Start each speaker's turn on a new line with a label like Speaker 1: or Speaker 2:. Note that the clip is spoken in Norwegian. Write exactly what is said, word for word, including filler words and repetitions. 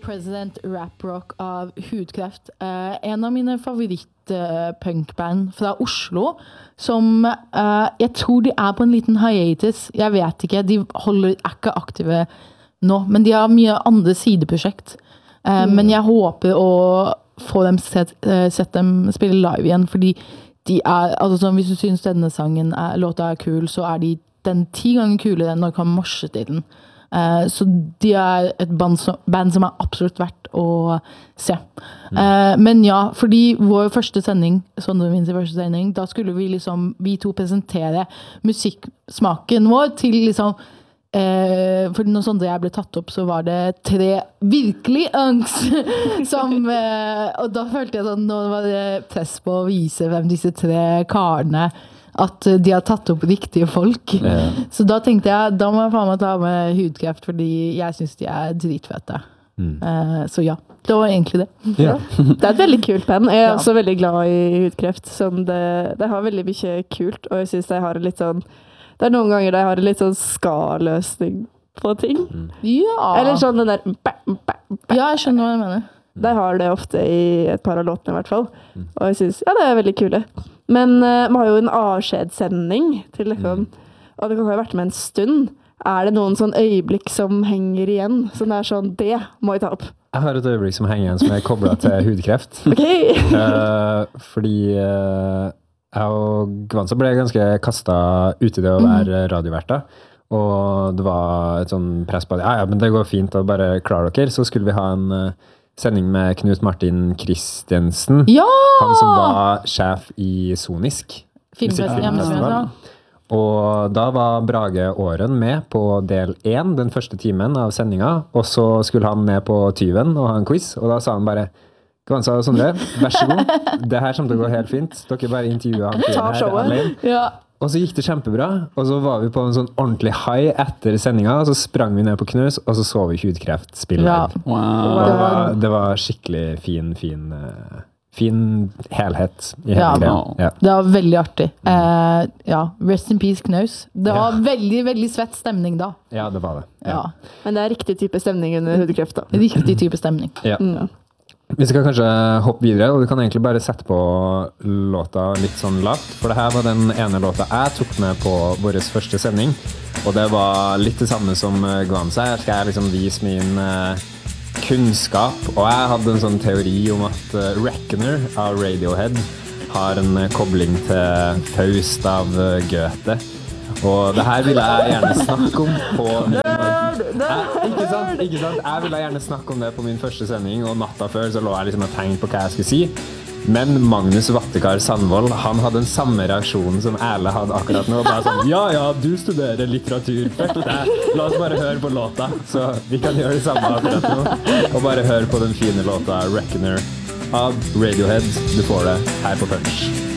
Speaker 1: President Rap Rock av Hudkreft. Uh, en av mine favoritt-punkband fra Oslo, som uh, jeg tror de er på en liten hiatus. Jeg vet ikke, de holder, er ikke aktive nå, men de har mye andre sideprosjekt. Uh, mm. Men jeg håper å få dem sett, uh, sett dem spille live igjen, fordi de er, altså sånn, hvis du synes denne sangen er, låta er kul, så er de den ti ganger kulere enn når du kan morse til den. Uh, så de er et band som, band som er absolutt verdt å se. Mm. Uh, men ja, fordi vår første sending, Sondre min sin første sending, da skulle vi liksom, vi to presentere musikksmaken vår til liksom, uh, for når Sondre og jeg ble tatt opp, så var det tre virkelig unks som, uh, og da følte jeg sånn, nå var det press på å vise hvem disse tre karene at de har tatt opp riktige folk. Yeah. Så da tenkte jeg, da må jeg faen meg ta med Hudkreft, fordi jeg synes de er dritfette. Mm. Uh, så ja, det var egentlig det.
Speaker 2: Yeah. Det er et veldig kult band. Jeg er ja. Også veldig glad i Hudkreft. Sånn det, det har veldig mye kult, og jeg synes de har litt sånn, det er noen ganger de har litt sånn ska-løsning på ting. Mm. Ja. Eller sånn den der bæ, bæ, bæ.
Speaker 1: Ja, jeg skjønner hva jeg mener.
Speaker 2: De har det ofte i et par av låtene i hvert fall. Mm. Og jeg synes, ja, det er veldig kule. Men uh, man har jo en avskjedssending til liksom, mm. og det kan ha vært med en stund. Er det noen sånn øyeblikk som henger igjen? Som er sånn, det må jeg ta opp.
Speaker 3: Jeg har et øyeblikk som henger igjen som er koblet til Hudkreft.
Speaker 2: Ok.
Speaker 3: uh, fordi uh, jeg og Gvansa ble ganske kastet ut i det å være mm. radioverter. Og det var et sånn press på at ja, ja, men det går fint å bare klare dere. Så skulle vi ha en... Uh, sending med Knut Martin Kristiansen.
Speaker 1: Ja!
Speaker 3: Han som var sjef i Sonisk.
Speaker 1: Filmfestival.
Speaker 3: Og da var Brage Åren med på del én, den første timen av sendinga, og så skulle han med på tyven og ha en quiz, og da sa han bare Gvansa og Sondre, vær så god, det her kommer til å gå helt fint, dere bare intervjuer han
Speaker 2: Ta
Speaker 3: her alene.
Speaker 2: Ja.
Speaker 3: Og så gikk det kjempebra, og så var vi på en sånn ordentlig high etter sendinga, og så sprang vi ned på knus, og så så vi Hudkreft spille.
Speaker 1: Ja.
Speaker 3: Wow. Det, var, det var skikkelig fin, fin, uh, fin helhet i hele
Speaker 1: ja,
Speaker 3: greia. Ja.
Speaker 1: Det var veldig artig. Uh, ja, rest in peace Knaus. Det var ja. veldig, veldig svett stemning da.
Speaker 3: Ja, det var det. Ja.
Speaker 1: Ja.
Speaker 2: Men det er riktig type stemning under Hudkreft da.
Speaker 1: Riktig type stemning.
Speaker 3: Ja.
Speaker 2: Mm.
Speaker 3: Vi skal kanskje hoppe videre, og du kan egentlig bare sette på låta litt sånn lavt, for det her var den ene låta jeg tok med på vår første sending, og det var litt det samme som Gvansa. Her skal jeg liksom vise min uh, kunnskap, og jeg hadde en sånn teori om at uh, Reckoner av Radiohead har en uh, kobling til Faust av uh, Goethe. Og det her ville jeg gjerne snakke om på
Speaker 2: nerd, nerd,
Speaker 3: jeg, ikke sant, ikke sant? Jeg ville gjerne snakke om det på min første sending, og natta før så lå jeg liksom og tenkte på hva jeg skulle si. Men Magnus Vattekar Sandvold, han hadde den samme reaksjonen som Erle hadde akkurat nå. Bare sånn, ja, ja, du studerer litteratur. Fuck deg. La oss bare høre på låta. Så vi kan gjøre det samme akkurat nå. Og bare høre på den fine låta Reckoner av Radiohead. Du får det her på Punch.